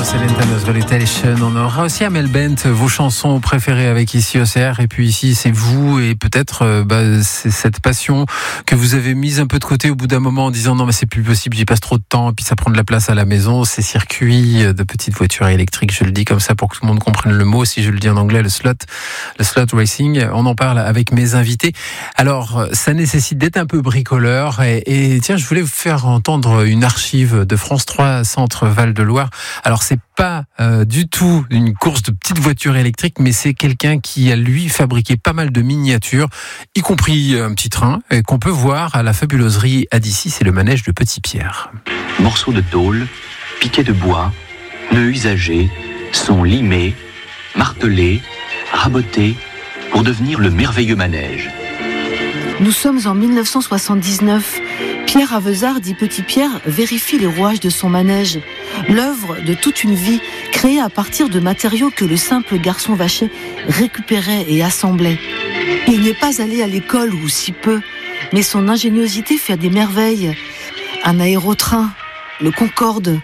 Celentanos Relutation. On aura aussi Amel Bent, vos chansons préférées avec Ici OCR. Et puis ici, c'est vous et peut-être c'est cette passion que vous avez mise un peu de côté au bout d'un moment en disant non mais c'est plus possible, j'y passe trop de temps et puis ça prend de la place à la maison. Ces circuits de petites voitures électriques, je le dis comme ça pour que tout le monde comprenne le mot. Si je le dis en anglais, le slot racing. On en parle avec mes invités. Alors, ça nécessite d'être un peu bricoleur et tiens, je voulais vous faire entendre une archive de France 3 Centre Val-de-Loire. Alors, c'est pas du tout une course de petites voitures électriques, mais c'est quelqu'un qui a, lui, fabriqué pas mal de miniatures, y compris un petit train, qu'on peut voir à la fabuloserie à d'ici, c'est le manège de Petit Pierre. Morceaux de tôle, piquets de bois, nœuds usagés, sont limés, martelés, rabotés, pour devenir le merveilleux manège. Nous sommes en 1979. Pierre Avezzard, dit Petit Pierre, vérifie les rouages de son manège. L'œuvre de toute une vie, créée à partir de matériaux que le simple garçon Vachet récupérait et assemblait. Il n'est pas allé à l'école, ou si peu, mais son ingéniosité fait des merveilles. Un aérotrain, le Concorde.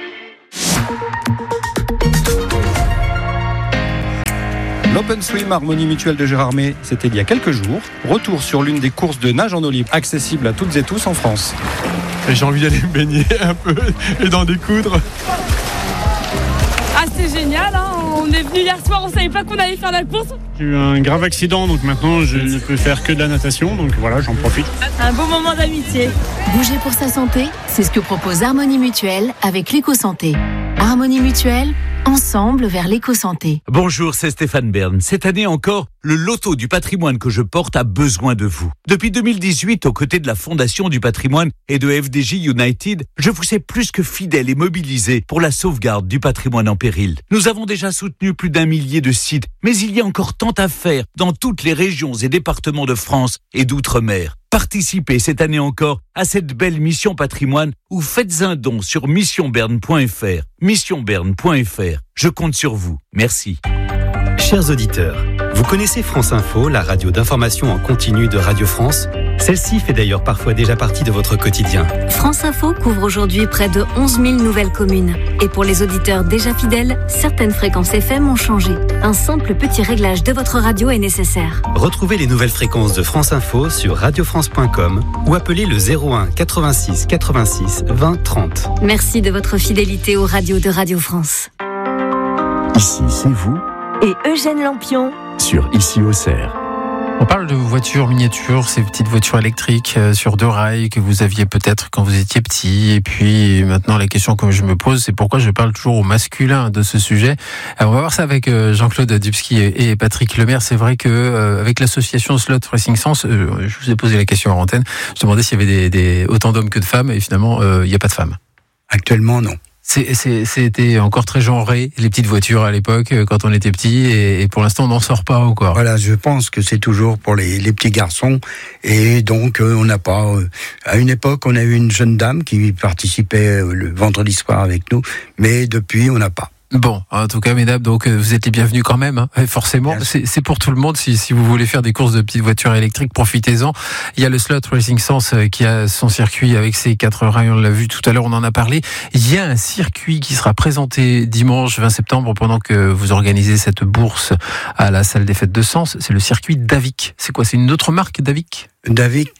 L'Open Swim Harmonie Mutuelle de Gérardmer, c'était il y a quelques jours. Retour sur l'une des courses de nage en eau libre accessibles à toutes et tous en France. Et j'ai envie d'aller me baigner un peu et d'en découdre. Ah, c'est génial, hein. On est venu hier soir, on savait pas qu'on allait faire la course. J'ai eu un grave accident, donc maintenant je ne peux faire que de la natation, donc voilà, j'en profite. Un beau moment d'amitié. Bouger pour sa santé, c'est ce que propose Harmonie Mutuelle avec l'éco-santé. Harmonie Mutuelle, ensemble vers l'éco-santé. Bonjour, c'est Stéphane Bern. Cette année encore, le loto du patrimoine que je porte a besoin de vous. Depuis 2018, aux côtés de la Fondation du patrimoine et de FDJ United, je vous sais plus que fidèle et mobilisé pour la sauvegarde du patrimoine en péril. Nous avons déjà soutenu plus d'1 millier de sites, mais il y a encore tant à faire dans toutes les régions et départements de France et d'outre-mer. Participez cette année encore à cette belle mission patrimoine ou faites un don sur missionberne.fr. Missionberne.fr. Je compte sur vous. Merci. Chers auditeurs, vous connaissez France Info, la radio d'information en continu de Radio France ? Celle-ci fait d'ailleurs parfois déjà partie de votre quotidien. France Info couvre aujourd'hui près de 11 000 nouvelles communes. Et pour les auditeurs déjà fidèles, certaines fréquences FM ont changé. Un simple petit réglage de votre radio est nécessaire. Retrouvez les nouvelles fréquences de France Info sur radiofrance.com ou appelez le 01 86 86 20 30. Merci de votre fidélité aux radios de Radio France. Ici, c'est vous Et Eugène Lampion sur Ici OCR. On parle de voitures miniatures, ces petites voitures électriques sur 2 rails que vous aviez peut-être quand vous étiez petit. Et puis maintenant, la question que je me pose, c'est pourquoi je parle toujours au masculin de ce sujet. Alors, on va voir ça avec Jean-Claude Dubsky et Patrick Lemaire. C'est vrai que avec l'association Slot Racing Sense, je vous ai posé la question en antenne. Je demandais s'il y avait autant d'hommes que de femmes, et finalement, il n'y a pas de femmes. Actuellement, non. C'était encore très genré, les petites voitures à l'époque, quand on était petit, et pour l'instant, on n'en sort pas encore. Voilà, je pense que c'est toujours pour les petits garçons, et donc on n'a pas... à une époque, on a eu une jeune dame qui participait le vendredi soir avec nous, mais depuis, on n'a pas. Bon, en tout cas, mesdames, donc vous êtes les bienvenus quand même, hein. Forcément, c'est pour tout le monde. Si vous voulez faire des courses de petites voitures électriques, profitez-en. Il y a le Slot Racing Sense qui a son circuit avec ses 4 rails, on l'a vu tout à l'heure, on en a parlé. Il y a un circuit qui sera présenté dimanche 20 septembre pendant que vous organisez cette bourse à la salle des fêtes de Sens. C'est le circuit Davic. C'est quoi? C'est une autre marque, Davic? Davic,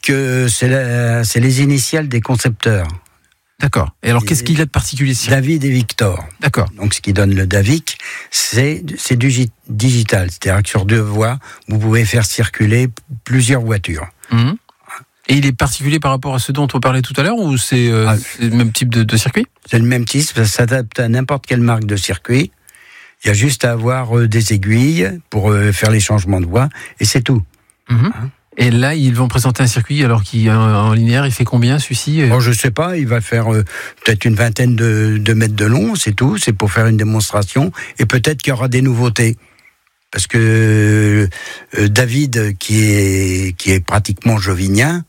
c'est les initiales des concepteurs. D'accord. Et alors, qu'est-ce qu'il y a de particulier ici? David et Victor. D'accord. Donc, ce qui donne le Davic, c'est du digital. C'est-à-dire que sur 2 voies, vous pouvez faire circuler plusieurs voitures. Mmh. Et il est particulier par rapport à ce dont on parlait tout à l'heure, ou c'est le même type de circuit? C'est le même type, ça s'adapte à n'importe quelle marque de circuit. Il y a juste à avoir des aiguilles pour faire les changements de voie, et c'est tout. Mmh. Hein? Et là, ils vont présenter un circuit, alors qu'en linéaire, il fait combien, celui-ci? Oh, je sais pas, il va faire peut-être une vingtaine de mètres de long, c'est tout, c'est pour faire une démonstration, et peut-être qu'il y aura des nouveautés. Parce que David, qui est pratiquement jovinien,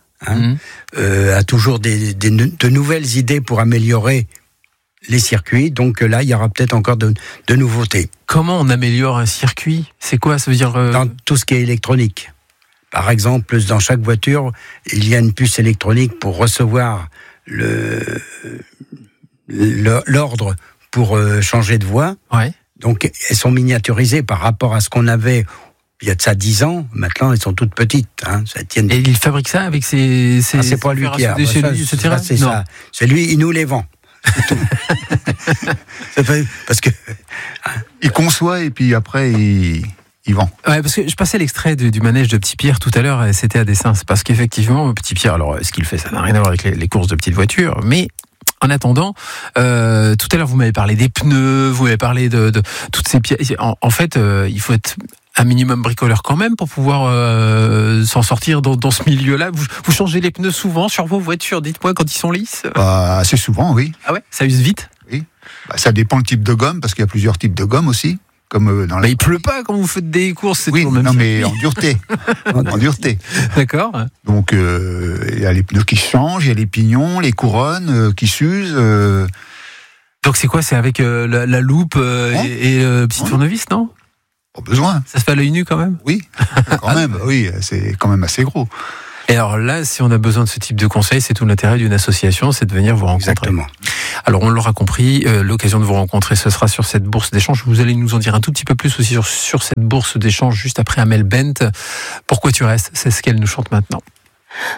a toujours de nouvelles idées pour améliorer les circuits, donc là, il y aura peut-être encore de nouveautés. Comment on améliore un circuit? C'est quoi, ça veut dire Dans tout ce qui est électronique. Par exemple, dans chaque voiture, il y a une puce électronique pour recevoir l'ordre pour changer de voie. Ouais. Donc, elles sont miniaturisées par rapport à ce qu'on avait il y a de ça 10 ans. Maintenant, elles sont toutes petites. Hein, ça tient... Et il fabrique ça avec ses c'est pas lui qui a. Chez lui, etc. C'est ça. C'est lui, il nous les vend. C'est tout. Parce que il conçoit et puis après il vend. Ouais, parce que je passais l'extrait du manège de Petit Pierre tout à l'heure et c'était à dessein. C'est parce qu'effectivement, Petit Pierre, alors ce qu'il fait, ça n'a rien à voir avec les courses de petites voitures, mais en attendant, tout à l'heure vous m'avez parlé des pneus, vous m'avez parlé de toutes ces pièces. En fait, il faut être un minimum bricoleur quand même pour pouvoir s'en sortir dans ce milieu-là. Vous changez les pneus souvent sur vos voitures, dites-moi, quand ils sont lisses? Assez souvent, oui. Ah ouais, ça use vite? Oui. Ça dépend le type de gomme, parce qu'il y a plusieurs types de gomme aussi. Comme dans il pleut pas quand vous faites des courses, c'est toujours le même. Non, mais en dureté. En dureté. D'accord. Donc, il y a les pneus qui changent, il y a les pignons, les couronnes qui s'usent. Donc, c'est quoi? C'est avec la loupe et petit tournevis, non? Pas besoin. Ça se fait à l'œil nu quand même? Oui, quand même. Oui, c'est quand même assez gros. Et alors là, si on a besoin de ce type de conseils, c'est tout l'intérêt d'une association, c'est de venir vous rencontrer. Exactement. Alors on l'aura compris, l'occasion de vous rencontrer, ce sera sur cette bourse d'échange. Vous allez nous en dire un tout petit peu plus aussi sur cette bourse d'échange juste après Amel Bent. Pourquoi tu restes? C'est ce qu'elle nous chante maintenant.